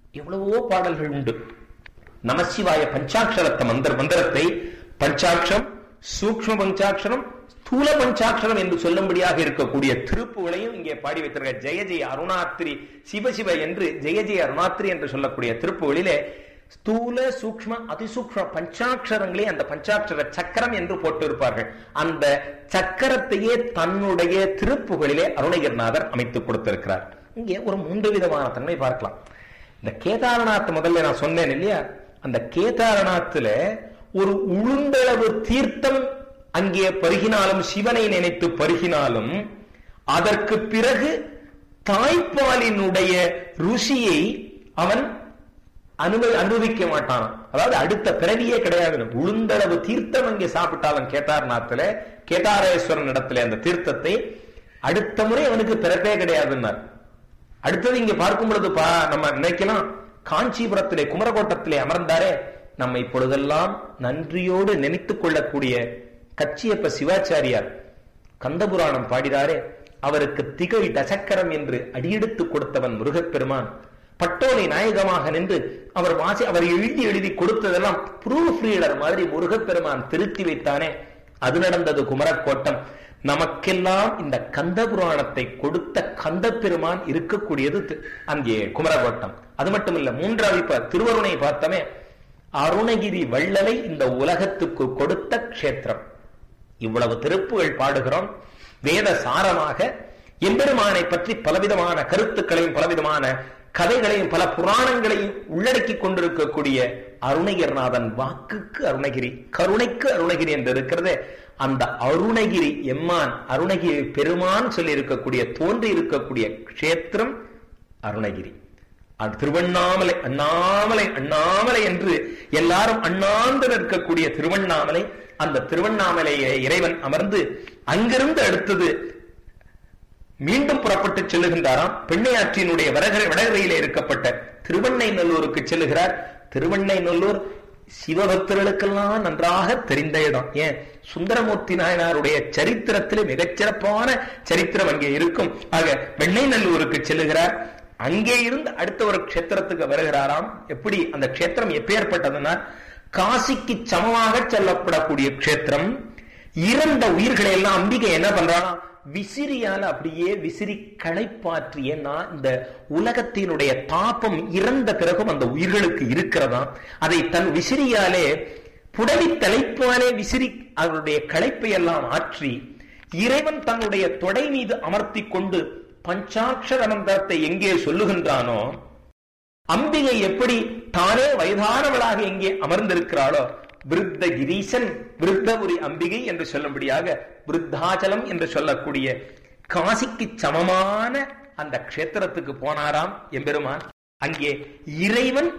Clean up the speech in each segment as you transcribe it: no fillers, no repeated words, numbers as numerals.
எவ்வளவோ பாடல்கள் உண்டு. நமசிவாய பஞ்சாட்சரத்த மந்திரத்தை பஞ்சாட்சரம், சூக்ஷ்ம பஞ்சாட்சரம், ஸ்தூல பஞ்சாட்சரம் என்று சொல்லும்படியாக இருக்கக்கூடிய திருப்புகளையும் இங்கே பாடி வைத்திருக்க. ஜெய ஜெய அருணாத்திரி சிவசிவ என்று ஜெய ஜெய அருணாத்திரி என்று சொல்லக்கூடிய திருப்புகளிலே ஸ்தூல சூக்ஷ்ம அதிசூக்ஷ்ம பஞ்சாட்சரங்களே அந்த பஞ்சாட்சர சக்கரம் என்று போட்டிருப்பார்கள். அந்த சக்கரத்தையே தன்னுடைய திருப்புகளிலே அருணகிரிநாதர் அமைத்துக் கொடுத்திருக்கிறார். இங்கே ஒரு 3 விதமான தன்மை பார்க்கலாம். இந்த கேதாரநாத் முதல்ல நான் சொன்னேன் இல்லையா, அந்த கேதாரநாத்துல ஒரு உளுந்தளவு தீர்த்தம் அங்கே பருகினாலும், சிவனை நினைத்து பருகினாலும், அதற்கு பிறகு தாய்ப்பாலினுடைய ருசியை அவன் அனுபவிக்க மாட்டான். அதாவது அடுத்த பிறவியே கிடையாது. உளுந்தளவு தீர்த்தம் அங்கே சாப்பிட்டாலும் கேதார்நாத்துல, கேதாரேஸ்வரன் இடத்துல அந்த தீர்த்தத்தை அடுத்த முறை அவனுக்கு பிறப்பே கிடையாதுன்னார். அடுத்தது இங்க பார்க்கும் பொழுது நம்ம நினைக்கலாம், காஞ்சிபுரத்திலே குமரகோட்டத்திலே அமர்ந்தாரே, நம்ம இப்பொழுதெல்லாம் நன்றியோடு நினைத்துக் கொள்ளக்கூடிய கச்சியப்ப சிவாச்சாரியார் கந்தபுராணம் பாடினாரே, அவருக்கு திகழ் தசக்கரம் என்று அடியெடுத்து கொடுத்தவன் முருகப்பெருமான். பட்டோலை நாயகமாக நின்று அவர் எழுதி கொடுத்ததெல்லாம் ப்ரூஃப் ரீடர் மாதிரி முருகப்பெருமான் திருத்தி வைத்தானே, அது நடந்தது குமரக்கோட்டம். நமக்கெல்லாம் இந்த கந்த புராணத்தை கொடுத்த கந்த பெருமான் இருக்கக்கூடியது அங்கே குமரகோட்டம். அது மட்டுமில்ல, 3வது திருவருணை பார்த்தமே, அருணகிரி வள்ளலை இந்த உலகத்துக்கு கொடுத்த க்ஷேத்திரம். இவ்வளவு திருப்புகள் பாடுகிறோம். வேத சாரமாக எம்பெருமானை பற்றி பலவிதமான கருத்துக்களையும் பலவிதமான கதைகளையும் பல புராணங்களையும் உள்ளடக்கி கொண்டிருக்கக்கூடிய அருணகிரிநாதன் வாக்குக்கு அருணகிரி, கருணைக்கு அருணகிரி என்று இருக்கிறது. அந்த அருணகிரி எம்மான், அருணகிரி பெருமான் சொல்லி இருக்கக்கூடிய தோன்றி இருக்கக்கூடிய க்ஷேத்திரம் அருணகிரி. திருவண்ணாமலை, அண்ணாமலை அண்ணாமலை என்று எல்லாரும் அண்ணாந்து நிற்கக்கூடிய திருவண்ணாமலை. அந்த திருவண்ணாமலையை இறைவன் அமர்ந்து அங்கிருந்து அடுத்தது மீண்டும் புறப்பட்டு செல்லுகின்றாராம். பெண்ணையாற்றினுடைய வடகரையிலே இருக்கப்பட்ட திருவெண்ணைநல்லூருக்கு செல்லுகிறார். திருவெண்ணைநல்லூர் சிவபக்தர்களுக்கெல்லாம் நன்றாக தெரிந்த இடம். ஏன், சுந்தரமூர்த்தி நாயனாருடைய சரித்திரத்திலே மிகச்சிறப்பான சரித்திரம் அங்கே இருக்கும். ஆக வெண்ணைநல்லூருக்கு செல்லுகிறார். அங்கே இருந்து அடுத்த ஒரு க்ஷேத்திரத்துக்கு வருகிறாராம். எப்படி அந்த க்ஷேத்திரம் எப்பேற்பட்டதுன்னா, காசிக்கு சமமாக செல்லப்படக்கூடிய க்ஷேத்திரம். இறந்த உயிர்களை எல்லாம் அம்பிகை என்ன பண்றானா, விசிறியால அப்படியே விசிறி களைப்பாற்றிய. இந்த உலகத்தினுடைய தாபம் இறந்த பிறகும் அந்த உயிர்களுக்கு இருக்கிறதா, அதை தன் விசிறியாலே புடவி தலைப்பாலே விசிறி அவருடைய களைப்பை எல்லாம் ஆற்றி இறைவன் தன்னுடைய தொடை மீது அமர்த்தி கொண்டு பஞ்சாட்சர மந்திரத்தை எங்கே சொல்லுகின்றானோ, அம்பிகை எப்படி தானே வயதானவளாக எங்கே அமர்ந்திருக்கிறாளோ, விருத்த கிரீசன் விருத்தபுரி அம்பிகை என்று சொல்லும்படியாக விருத்தாச்சலம் என்று சொல்லக்கூடிய காசிக்கு சமமான அந்த க்ஷேத்திரத்துக்கு போனாராம் எம்பெருமான். அங்கே இறைவன்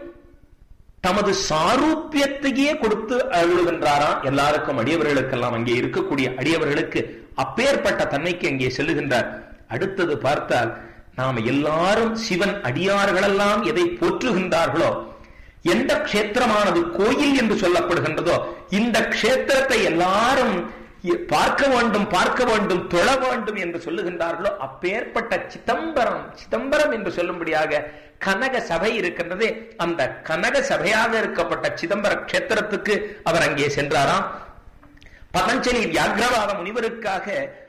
தமது சாரூபியத்தையே கொடுத்து அருளுகின்றாராம் எல்லாருக்கும், அடியவர்களுக்கெல்லாம். அங்கே இருக்கக்கூடிய அடியவர்களுக்கு அப்பேற்பட்ட தன்மைக்கு அங்கே செல்லுகின்றார். அடுத்தது பார்த்தால், நாம எல்லாரும் சிவன் அடியார்களெல்லாம் எதை போற்றுகின்றார்களோ, எந்த க்ஷேத்திரமானது கோயில் என்று சொல்லப்படுகின்றதோ, இந்த க்ஷேத்திரத்தை எல்லாரும் பார்க்க வேண்டும் பார்க்க வேண்டும் தொழ வேண்டும் என்று சொல்லுகின்றார்களோ, அப்பேற்பட்ட சிதம்பரம் என்று சொல்லும்படியாக கனக சபை இருக்கின்றது. அந்த கனக சபையாக இருக்கப்பட்ட சிதம்பர க்ஷேத்திரத்துக்கு அவர் அங்கே சென்றாராம். பதஞ்சலி வியாக்கிரவாத முனிவருக்காக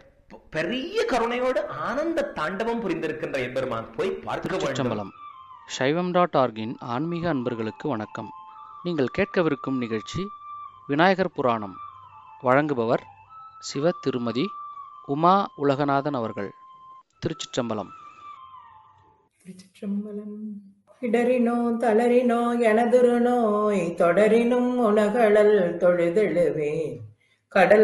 பெரிய கருணையோடு ஆனந்த தாண்டவம் புரிந்திருக்கின்ற எம்பெருமான் போய் பார்க்க வேண்டும். சைவம்.org-இன் ஆன்மீக அன்பர்களுக்கு வணக்கம். நீங்கள் கேட்கவிருக்கும் நிகழ்ச்சி விநாயகர் புராணம். வழங்குபவர் சிவ திருமதி உமா உலகநாதன் அவர்கள். திருச்சிற்றம்பலம். திருச்சிற்றம்பலம். இடரினோ தளரினோ எனதுரு நோய் தொடரினும் உலகளல் தொழுதெழுவே கடல்